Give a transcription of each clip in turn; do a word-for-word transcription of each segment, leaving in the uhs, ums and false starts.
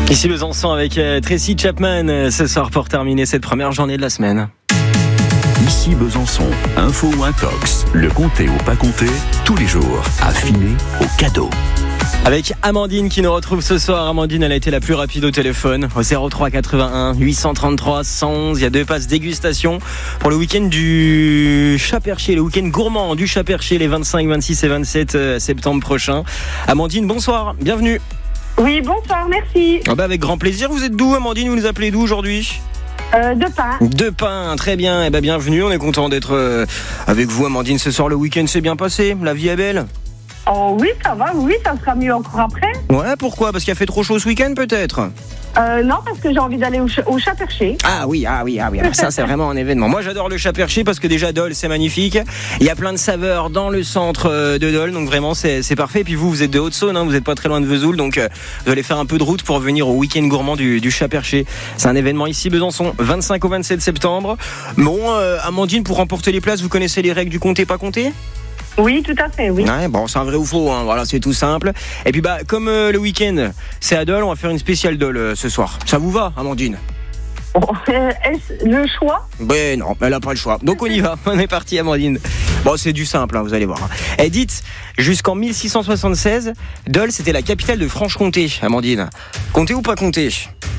Ici Besançon avec euh, Tracy Chapman euh, ce soir pour terminer cette première journée de la semaine. Ici Besançon, info ou intox, le compter ou pas compter, tous les jours, affiné au cadeau. Avec Amandine qui nous retrouve ce soir. Amandine, elle a été la plus rapide au téléphone au zéro trois quatre-vingt-un huit cent trente-trois cent onze. Il y a deux passes dégustation pour le week-end du Chat-Perché, le week-end gourmand du Chat-Perché les vingt-cinq, vingt-six et vingt-sept septembre prochains. Amandine, bonsoir, bienvenue. Oui, bonsoir, merci. Ah bah avec grand plaisir. Vous êtes d'où, Amandine? Vous nous appelez d'où aujourd'hui? Euh, de pain. De pain, très bien. Eh ben bienvenue. On est content d'être euh, avec vous, Amandine. Ce soir, le week-end s'est bien passé. La vie est belle. Oh oui, ça va, oui, ça sera mieux encore après. Ouais, pourquoi? Parce qu'il a fait trop chaud ce week-end, peut-être? Euh, non, parce que j'ai envie d'aller au, ch- au Chat-Perché. Ah oui, ah oui, ah oui. Alors ça, c'est vraiment un événement. Moi, j'adore le Chat-Perché parce que déjà, Dole, c'est magnifique. Il y a plein de saveurs dans le centre de Dole, donc vraiment, c'est, c'est parfait. Et puis vous, vous êtes de Haute-Saône, hein, vous n'êtes pas très loin de Vesoul, donc euh, vous allez faire un peu de route pour venir au week-end gourmand du, du Chat-Perché. C'est un événement ici, Besançon, vingt-cinq au vingt-sept septembre. Bon, euh, Amandine, pour remporter les places, vous connaissez les règles du compter pas compter? Oui, tout à fait, oui. Ouais, bon, c'est un vrai ou faux, hein. Voilà, c'est tout simple. Et puis, bah, comme euh, le week-end, c'est à Dole, on va faire une spéciale Dole euh, ce soir. Ça vous va, Amandine? Oh, euh, est-ce le choix? Ben non, elle a pas le choix. Donc on y va, on est parti, Amandine. Bon, c'est du simple, hein, vous allez voir. Et dites, jusqu'en mille six cent soixante-seize, Dole, c'était la capitale de Franche-Comté, Amandine. Comptez ou pas compter?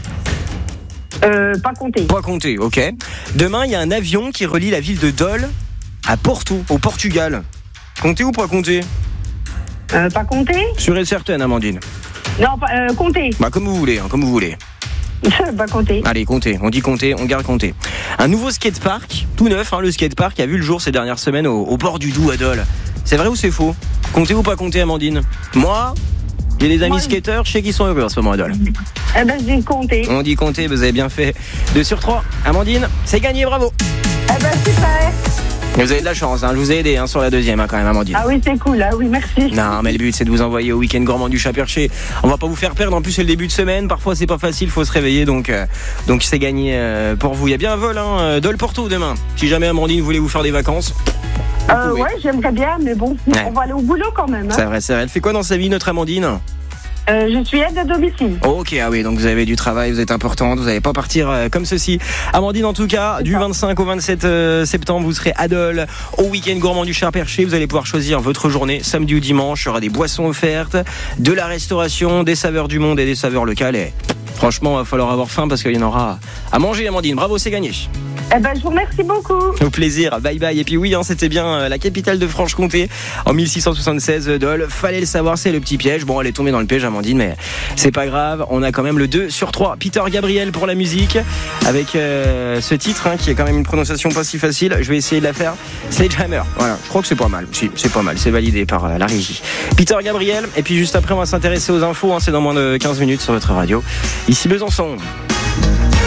Euh, pas compter. Pas compter, ok. Demain, il y a un avion qui relie la ville de Dole à Porto, au Portugal. Comptez ou pas compter? Euh, pas compter? Sûre et certaine, Amandine. Non, pas, euh, compter. Bah, comme vous voulez, hein, comme vous voulez. Pas compter. Allez, comptez. On dit compter, on garde compter. Un nouveau skatepark, tout neuf, hein, le skatepark a vu le jour ces dernières semaines au, au bord du Doubs à Dole. C'est vrai ou c'est faux? Comptez ou pas compter, Amandine? Moi, j'ai des amis Moi, skateurs, je sais qu'ils sont heureux en ce moment à Dole. Eh ben, je dis compter. On dit compter, vous avez bien fait. deux sur trois. Amandine, c'est gagné, bravo. Eh ben, super. Vous avez de la chance, hein, je vous ai aidé hein, sur la deuxième, hein, quand même, Amandine. Ah oui, c'est cool, ah oui, merci. Non, mais le but, c'est de vous envoyer au week-end gourmand du Chat-Perché. On va pas vous faire perdre, en plus, c'est le début de semaine. Parfois, c'est pas facile, faut se réveiller, donc, euh, donc c'est gagné euh, pour vous. Il y a bien un vol, hein, Dole Porto demain. Si jamais Amandine voulait vous faire des vacances. Euh, ouais, j'aimerais bien, mais bon, Ouais. on va aller au boulot quand même. Hein. C'est vrai, c'est vrai. Elle fait quoi dans sa vie, notre Amandine? Euh, je suis aide à domicile. Ok, ah oui, donc vous avez du travail, vous êtes importante, vous n'allez pas partir euh, comme ceci. Amandine, en tout cas, du vingt-cinq au vingt-sept euh, septembre, vous serez à Dole, au week-end gourmand du Chat-Perché. Vous allez pouvoir choisir votre journée, samedi ou dimanche. Il y aura des boissons offertes, de la restauration, des saveurs du monde et des saveurs locales. Et franchement, il va falloir avoir faim parce qu'il y en aura à manger, Amandine. Bravo, c'est gagné. Eh ben, je vous remercie beaucoup. Au plaisir, bye bye. Et puis oui, hein, c'était bien euh, la capitale de Franche-Comté en mille six cent soixante-seize, euh, Dole. Fallait le savoir, c'est le petit piège. Bon, elle est tombée dans le piège, Amandine, mais c'est pas grave. On a quand même le deux sur trois. Peter Gabriel pour la musique, avec euh, ce titre hein, qui est quand même une prononciation pas si facile. Je vais essayer de la faire. Sledgehammer. Voilà, je crois que c'est pas mal. Si, c'est pas mal. C'est validé par euh, la régie. Peter Gabriel. Et puis juste après, on va s'intéresser aux infos. Hein, c'est dans moins de quinze minutes sur votre radio. Ici Besançon.